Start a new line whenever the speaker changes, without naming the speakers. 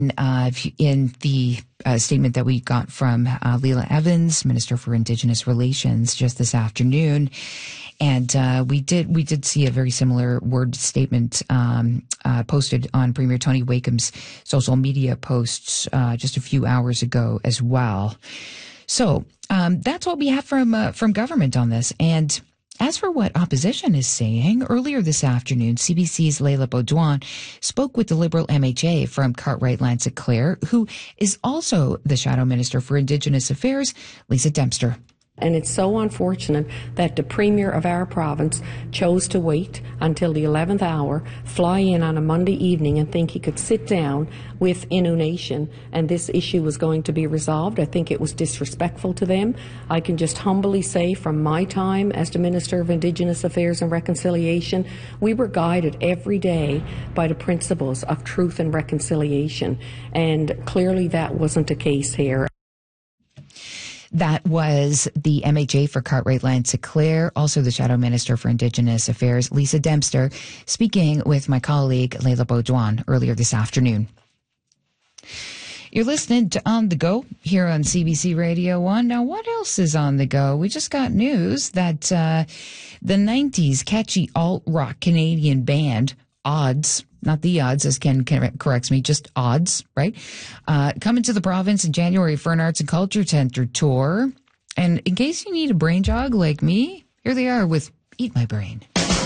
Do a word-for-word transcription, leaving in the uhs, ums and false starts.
Uh, in the uh, statement that we got from uh, Leila Evans, Minister for Indigenous Relations, just this afternoon, and uh, we did we did see a very similar word statement um, uh, posted on Premier Tony Wakeham's social media posts uh, just a few hours ago as well. So um, that's what we have from uh, from government on this. And as for what opposition is saying, earlier this afternoon, C B C's Leila Baudouin spoke with the Liberal M H A from Cartwright-Lancet Clare, who is also the Shadow Minister for Indigenous Affairs, Lisa Dempster.
And it's so unfortunate that the Premier of our province chose to wait until the eleventh hour, fly in on a Monday evening and think he could sit down with Innu Nation and this issue was going to be resolved. I think it was disrespectful to them. I can just humbly say from my time as the Minister of Indigenous Affairs and Reconciliation, we were guided every day by the principles of truth and reconciliation. And clearly that wasn't the case here.
That was the M H A for Cartwright-Lancet Clare, also the Shadow Minister for Indigenous Affairs, Lisa Dempster, speaking with my colleague Leila Baudouin earlier this afternoon. You're listening to On the Go here on C B C Radio one. Now, what else is on the go? We just got news that uh, the nineties catchy alt-rock Canadian band Odds, not the odds, as Ken corrects me, just Odds, right? Uh, coming to the province in January for an Arts and Culture Centre tour. And in case you need a brain jog like me, here they are with Eat My Brain.